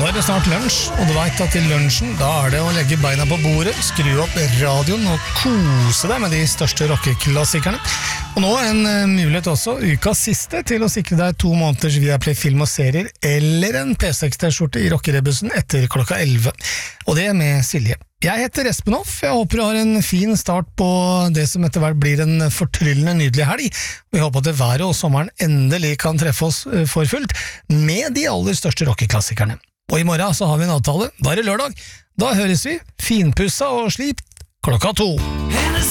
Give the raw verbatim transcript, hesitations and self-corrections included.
er det snart lunsj, og du vet at til lunsjen, da er det å legge beina på bordet, skru opp radioen og kose deg med de største rockeklassikerne. Og nå en uh, mulighet også, ukas siste, til å sikre deg to måneders Viaplay film og serier, eller en P seks T-skjorte i rockerebussen etter klokka elleve. Og det med Silje. Jeg heter Espen Hoff, jeg håper du har en fin start på det som etter hvert blir en fortryllende nydelig helg, og jeg håper at det været og sommeren endelig kan treffe oss for fullt med de aller største rockeklassikerne. Og i morgen så har vi en avtale, da er det lørdag, da høres vi finpussa og slipt klokka to.